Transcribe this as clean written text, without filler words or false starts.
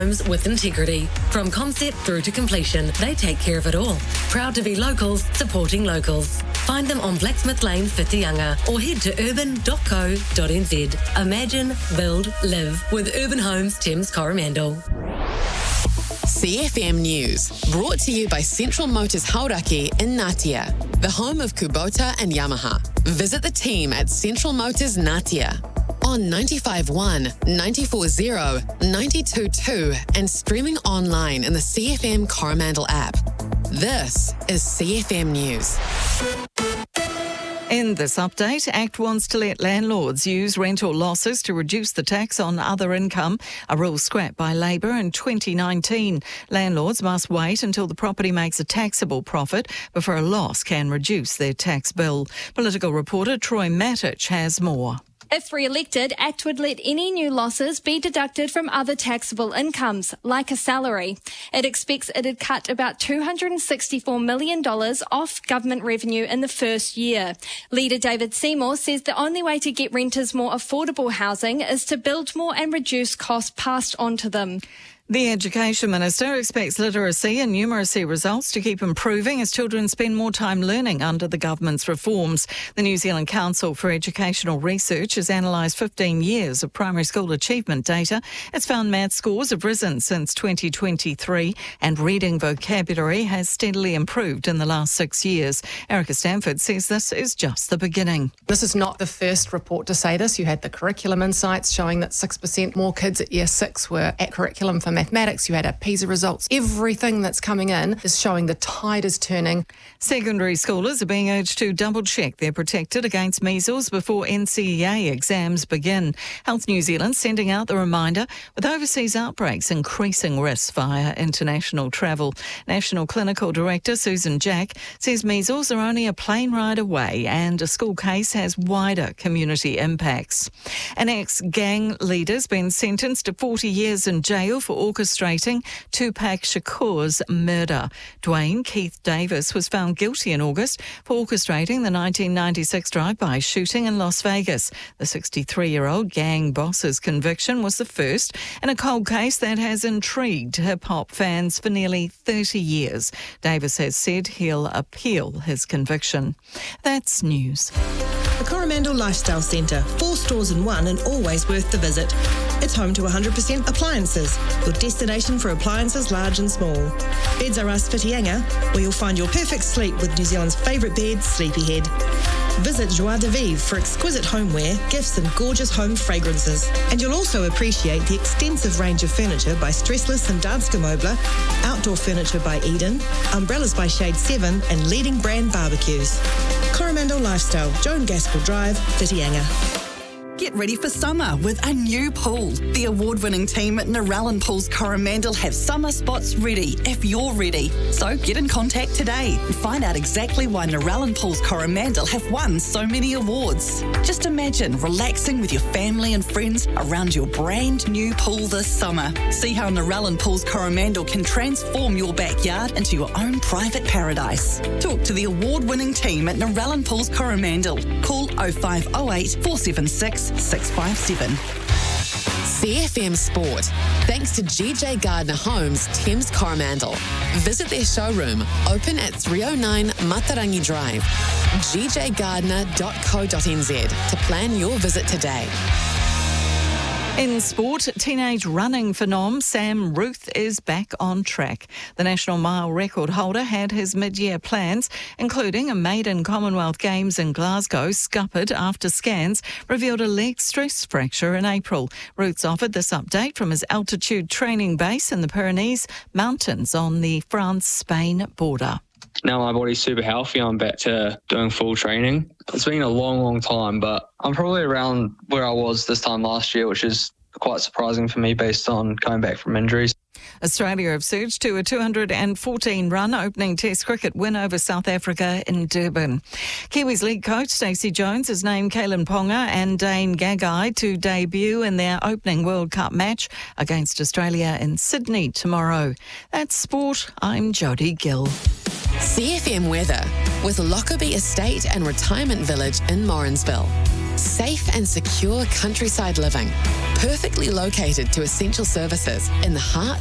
Homes with integrity. From concept through to completion, they take care of it all. Proud to be locals, supporting locals. Find them on Blacksmith Lane, Whitianga, or head to urban.co.nz. Imagine, build, live with Urban Homes Thames Coromandel. CFM News, brought to you by Central Motors Hauraki in Ngatea, the home of Kubota and Yamaha. Visit the team at Central Motors Ngatea on 95.1, 94.0, 92.2 and streaming online in the CFM Coromandel app. This is CFM News. In this update, ACT wants to let landlords use rental losses to reduce the tax on other income, a rule scrapped by Labor in 2019. Landlords must wait until the property makes a taxable profit before a loss can reduce their tax bill. Political reporter Troy Matic has more. If re-elected, ACT would let any new losses be deducted from other taxable incomes, like a salary. It expects it'd cut about $264 million off government revenue in the first year. Leader David Seymour says the only way to get renters more affordable housing is to build more and reduce costs passed on to them. The Education Minister expects literacy and numeracy results to keep improving as children spend more time learning under the government's reforms. The New Zealand Council for Educational Research has analysed 15 years of primary school achievement data. It's found maths scores have risen since 2023 and reading vocabulary has steadily improved in the last 6 years. Erica Stanford says this is just the beginning. This is not the first report to say this. You had the curriculum insights showing that 6% more kids at year 6 were at curriculum for mathematics. You had our PISA results. Everything that's coming in is showing the tide is turning. Secondary schoolers are being urged to double-check they're protected against measles before NCEA exams begin. Health New Zealand sending out the reminder with overseas outbreaks increasing risks via international travel. National Clinical Director Susan Jack says measles are only a plane ride away and a school case has wider community impacts. An ex-gang leader's been sentenced to 40 years in jail for orchestrating Tupac Shakur's murder. Dwayne Keith Davis was found guilty in August for orchestrating the 1996 drive-by shooting in Las Vegas. The 63-year-old gang boss's conviction was the first in a cold case that has intrigued hip-hop fans for nearly 30 years. Davis has said he'll appeal his conviction. That's news. The Coromandel Lifestyle Centre, 4 stores in one and always worth the visit. It's home to 100% appliances, your destination for appliances large and small. Beds Are Us Whitianga, where you'll find your perfect sleep with New Zealand's favourite bed, Sleepyhead. Visit Joie de Vivre for exquisite homeware, gifts and gorgeous home fragrances. And you'll also appreciate the extensive range of furniture by Stressless and Danske Möbler, outdoor furniture by Eden, umbrellas by Shade 7 and leading brand barbecues. Coromandel Lifestyle, Joan Gaskell Drive, Whitianga. Get ready for summer with a new pool. The award-winning team at Narellan Pools Coromandel have summer spots ready if you're ready. So get in contact today and find out exactly why Narellan Pools Coromandel have won so many awards. Just imagine relaxing with your family and friends around your brand new pool this summer. See how Narellan Pools Coromandel can transform your backyard into your own private paradise. Talk to the award-winning team at Narellan Pools Coromandel. Call 0508 476 657. CFM Sport, thanks to GJ Gardner Homes, Thames Coromandel. Visit their showroom, open at 309 Matarangi Drive, gjgardner.co.nz to plan your visit today. In sport, teenage running phenom Sam Ruth is back on track. The national mile record holder had his mid-year plans, including a maiden Commonwealth Games in Glasgow, scuppered after scans revealed a leg stress fracture in April. Ruth's offered this update from his altitude training base in the Pyrenees Mountains on the France-Spain border. Now my body's super healthy, I'm back to doing full training. It's been a long time, but I'm probably around where I was this time last year, which is quite surprising for me based on coming back from injuries. Australia have surged to a 214-run opening Test cricket win over South Africa in Durban. Kiwis league coach Stacey Jones has named Kalen Ponga and Dane Gagai to debut in their opening World Cup match against Australia in Sydney tomorrow. That's sport. I'm Jodie Gill. CFM weather with Lockerbie Estate and Retirement Village in Morrinsville. Safe and secure countryside living, perfectly located to essential services in the heart